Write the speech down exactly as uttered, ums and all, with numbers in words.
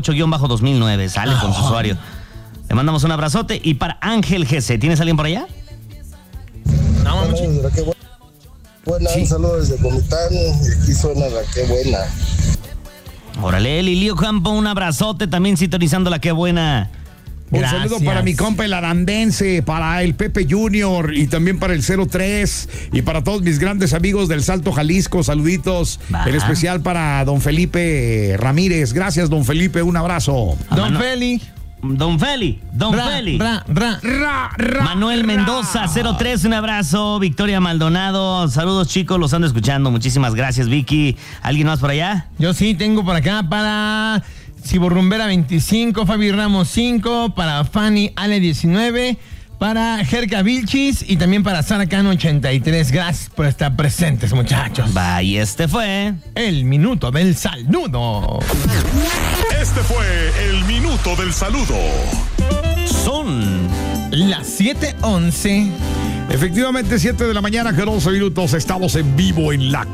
ocho dos mil nueve, sale con su usuario. Le mandamos un abrazote. Y para Ángel G C, ¿tienes alguien por allá? No, vamos. Buena, sí. Un saludo desde Comitán, y aquí suena la que buena. Órale, Lilio Campo, un abrazote, también sintonizando la que buena. Un Gracias. saludo para mi compa el Arandense, para el Pepe Junior y también para el cero tres y para todos mis grandes amigos del Salto Jalisco, saluditos. Va. En especial para don Felipe Ramírez. Gracias, don Felipe, un abrazo. Don Manu- Feli. Don Feli, Don Ra, Feli. ra, ra. Ra, ra, Manuel ra. Mendoza, cero tres, un abrazo. Victoria Maldonado, saludos chicos, los ando escuchando. Muchísimas gracias, Vicky. ¿Alguien más por allá? Yo sí tengo por acá para Ciborrumbera veinticinco, Fabi Ramos cinco, para Fanny Ale diecinueve, para Jerka Vilchis y también para Sara Cano ochenta y tres. Gracias por estar presentes, muchachos. Va, y este fue... El minuto del saludo. Este fue el minuto del saludo. Son... Las siete once. Efectivamente, siete de la mañana, que once minutos. Estamos en vivo en la